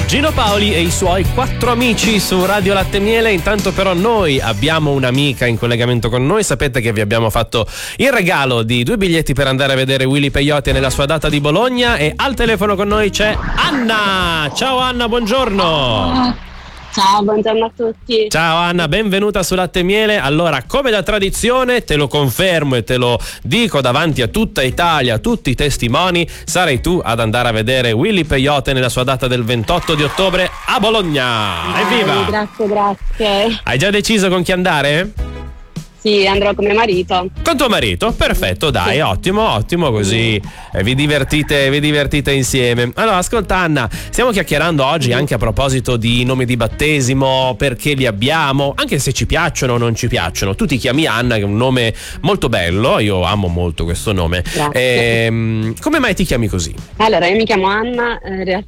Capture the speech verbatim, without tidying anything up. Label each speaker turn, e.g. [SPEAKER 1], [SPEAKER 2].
[SPEAKER 1] Gino Paoli e i suoi quattro amici su Radio Latte e Miele. Intanto però noi abbiamo un'amica in collegamento con noi. Sapete che vi abbiamo fatto il regalo di due biglietti per andare a vedere Willy Peyote nella sua data di Bologna, e al telefono con noi c'è Anna. Ciao Anna, buongiorno.
[SPEAKER 2] Ciao, buongiorno a tutti.
[SPEAKER 1] Ciao Anna, benvenuta su Latte e Miele. Allora, come da tradizione, te lo confermo e te lo dico davanti a tutta Italia, a tutti i testimoni, sarai tu ad andare a vedere Willy Peyote nella sua data del ventotto di ottobre a Bologna. Evviva!
[SPEAKER 2] Grazie, grazie.
[SPEAKER 1] Hai già deciso con chi andare?
[SPEAKER 2] Sì, andrò con mio marito.
[SPEAKER 1] Con tuo marito? Perfetto, dai, sì. ottimo, ottimo, così eh, vi divertite, vi divertite insieme. Allora, ascolta Anna, stiamo chiacchierando oggi anche a proposito di nomi di battesimo, perché li abbiamo, anche se ci piacciono o non ci piacciono. Tu ti chiami Anna, che è un nome molto bello, io amo molto questo nome.
[SPEAKER 2] Grazie.
[SPEAKER 1] Ehm, come mai ti chiami così?
[SPEAKER 2] Allora, io mi chiamo Anna, in realtà